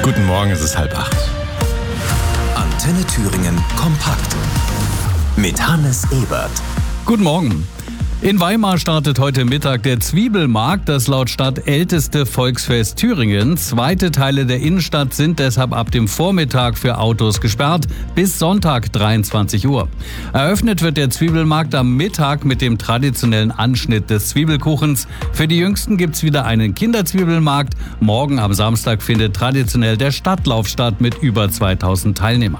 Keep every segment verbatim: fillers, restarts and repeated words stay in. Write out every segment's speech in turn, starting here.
Guten Morgen, es ist halb acht. Antenne Thüringen kompakt mit Hannes Ebert. Guten Morgen. In Weimar startet heute Mittag der Zwiebelmarkt, das laut Stadt älteste Volksfest Thüringens. Weite Teile der Innenstadt sind deshalb ab dem Vormittag für Autos gesperrt bis Sonntag dreiundzwanzig Uhr. Eröffnet wird der Zwiebelmarkt am Mittag mit dem traditionellen Anschnitt des Zwiebelkuchens. Für die Jüngsten gibt's wieder einen Kinderzwiebelmarkt. Morgen am Samstag findet traditionell der Stadtlauf statt mit über zweitausend Teilnehmern.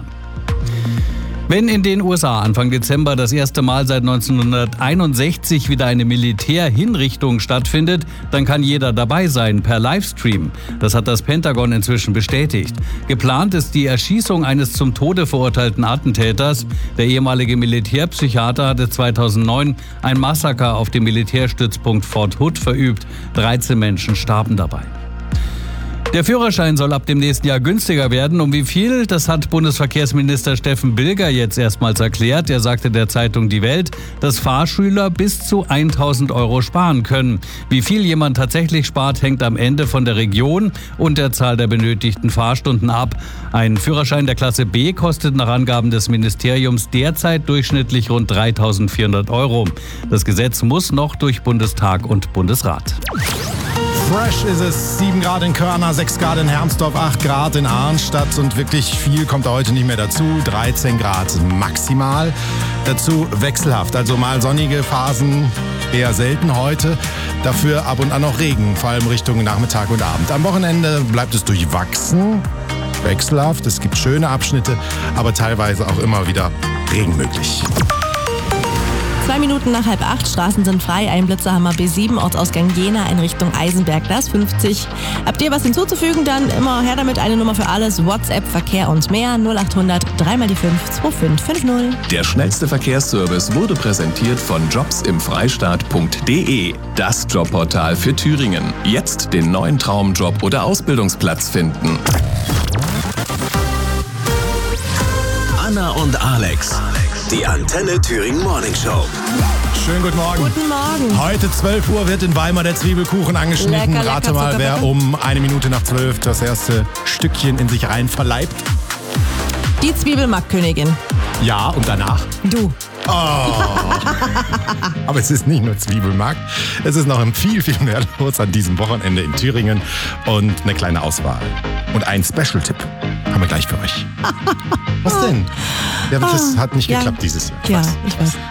Wenn in den U S A Anfang Dezember das erste Mal seit neunzehnhunderteinundsechzig wieder eine Militärhinrichtung stattfindet, dann kann jeder dabei sein per Livestream. Das hat das Pentagon inzwischen bestätigt. Geplant ist die Erschießung eines zum Tode verurteilten Attentäters. Der ehemalige Militärpsychiater hatte zweitausendneun ein Massaker auf dem Militärstützpunkt Fort Hood verübt. dreizehn Menschen starben dabei. Der Führerschein soll ab dem nächsten Jahr günstiger werden. Um wie viel? Das hat Bundesverkehrsminister Steffen Bilger jetzt erstmals erklärt. Er sagte der Zeitung Die Welt, dass Fahrschüler bis zu tausend Euro sparen können. Wie viel jemand tatsächlich spart, hängt am Ende von der Region und der Zahl der benötigten Fahrstunden ab. Ein Führerschein der Klasse B kostet nach Angaben des Ministeriums derzeit durchschnittlich rund dreitausendvierhundert Euro. Das Gesetz muss noch durch Bundestag und Bundesrat. Fresh ist es, sieben Grad in Körner, sechs Grad in Hermsdorf, acht Grad in Arnstadt und wirklich viel kommt heute nicht mehr dazu, dreizehn Grad maximal. Dazu wechselhaft, also mal sonnige Phasen, eher selten heute, dafür ab und an noch Regen, vor allem Richtung Nachmittag und Abend. Am Wochenende bleibt es durchwachsen, wechselhaft, es gibt schöne Abschnitte, aber teilweise auch immer wieder Regen möglich. Zwei Minuten nach halb acht, Straßen sind frei, Einblitzerhammer B sieben, Ortsausgang Jena in Richtung Eisenberg, das fünfzig. Habt ihr was hinzuzufügen, dann immer her damit, eine Nummer für alles, WhatsApp, Verkehr und mehr, null achthundert, drei mal die fünf, zwei fünf fünf null. Der schnellste Verkehrsservice wurde präsentiert von jobs im freistaat punkt de, das Jobportal für Thüringen. Jetzt den neuen Traumjob oder Ausbildungsplatz finden. Anna und Alex. Die Antenne Thüringen Morning Show. Schönen guten Morgen. Guten Morgen. Heute zwölf Uhr wird in Weimar der Zwiebelkuchen angeschnitten. Lecker, Rate lecker, mal, Zucker, wer Zucker. um eine Minute nach zwölf das erste Stückchen in sich rein verleibt. Die Zwiebelmarktkönigin. Ja, und danach? Du. Oh. Aber es ist nicht nur Zwiebelmarkt, es ist noch viel, viel mehr los an diesem Wochenende in Thüringen und eine kleine Auswahl. Und einen Special-Tipp haben wir gleich für euch. Was denn? Ja, das hat nicht Ja. geklappt dieses Jahr. Ich Ja, weiß. ich weiß.